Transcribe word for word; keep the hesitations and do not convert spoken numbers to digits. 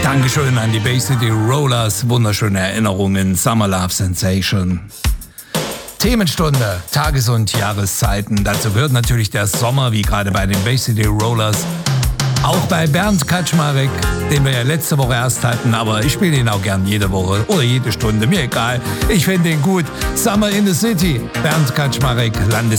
Dankeschön an die Bay City Rollers, wunderschöne Erinnerungen, Summer Love Sensation. Themenstunde, Tages- und Jahreszeiten. Dazu gehört natürlich der Sommer, wie gerade bei den Bay City Rollers. Auch bei Bernd Kaczmarek, den wir ja letzte Woche erst hatten, aber ich spiele ihn auch gern jede Woche oder jede Stunde, mir egal. Ich finde ihn gut. Summer in the City, Bernd Kaczmarek, Landes